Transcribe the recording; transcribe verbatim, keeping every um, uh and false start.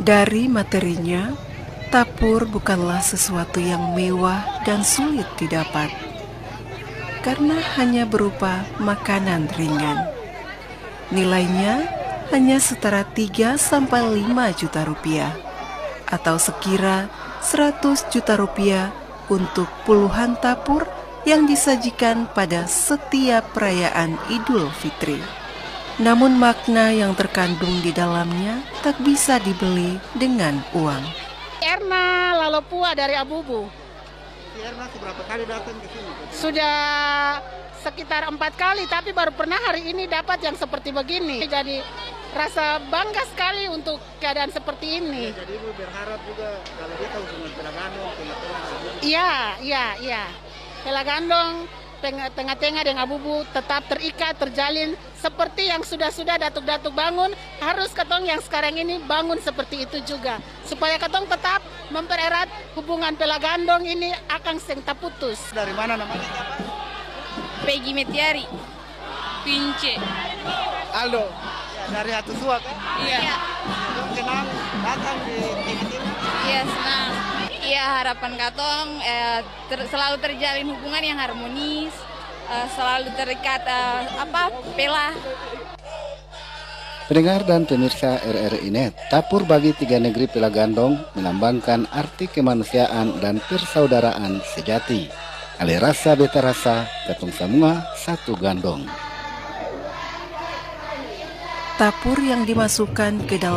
Dari materinya, tapur bukanlah sesuatu yang mewah dan sulit didapat, karena hanya berupa makanan ringan. Nilainya hanya setara tiga sampai lima juta rupiah, atau sekira seratus juta rupiah untuk puluhan tapur yang disajikan pada setiap perayaan Idul Fitri. Namun makna yang terkandung di dalamnya tak bisa dibeli dengan uang. Erna Lalopua dari Abubu. Erna seberapa kali datang ke sini? Sudah sekitar empat kali, tapi baru pernah hari ini dapat yang seperti begini. Jadi rasa bangga sekali untuk keadaan seperti ini. Ya, jadi Ibu berharap juga kalau kita hubungan Pelagandong, tengah-tengah. Iya, iya, iya. Pelagandong, tengah-tengah dengan Abubu tetap terikat, terjalin seperti yang sudah-sudah datuk-datuk bangun. Harus ketong yang sekarang ini bangun seperti itu juga, supaya ketong tetap mempererat hubungan Pelagandong ini akan seng tak putus. Dari mana namanya? Peggy Metiari, Pince. Aldo. Ya, dari Hatusua kan? Iya. Ketong senang datang di tengah-tengah. Iya, senang. Iya, harapan katong eh, ter, selalu terjalin hubungan yang harmonis, eh, selalu terikat eh, apa pela. Pendengar dan pemirsa R R I Net, Tapur bagi tiga negeri Pelagandong melambangkan arti kemanusiaan dan persaudaraan sejati. Ale rasa beta rasa, ketong semua satu gandong. Tapur yang dimasukkan ke dalam